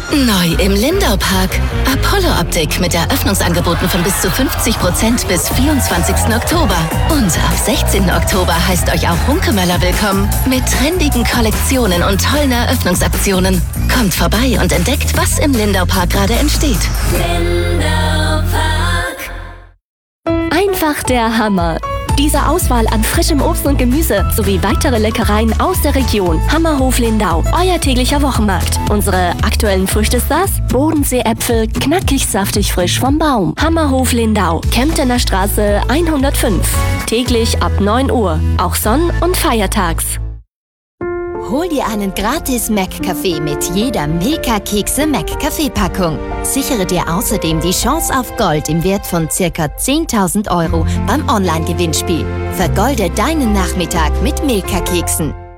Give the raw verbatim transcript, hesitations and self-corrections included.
Neu im Lindau Park. Apollo Optik mit Eröffnungsangeboten von bis zu fünfzig Prozent bis vierundzwanzigsten Oktober. Und ab sechzehnten Oktober heißt euch auch Hunkemöller willkommen. Mit trendigen Kollektionen und tollen Eröffnungsaktionen. Kommt vorbei und entdeckt, was im Lindau Park gerade entsteht. Lindau Park. Einfach der Hammer. Diese Auswahl an frischem Obst und Gemüse sowie weitere Leckereien aus der Region. Hammerhof Lindau, euer täglicher Wochenmarkt. Unsere aktuellen Früchtestars: Bodensee-Äpfel, knackig saftig frisch vom Baum. Hammerhof Lindau, Kemptener Straße hundertfünf. Täglich ab neun Uhr, auch sonn- und feiertags. Hol dir einen gratis Mac-Kaffee mit jeder Milka-Kekse Mac-Kaffee-Packung. Sichere dir außerdem die Chance auf Gold im Wert von ca. zehntausend Euro beim Online-Gewinnspiel. Vergolde deinen Nachmittag mit Milka-Keksen.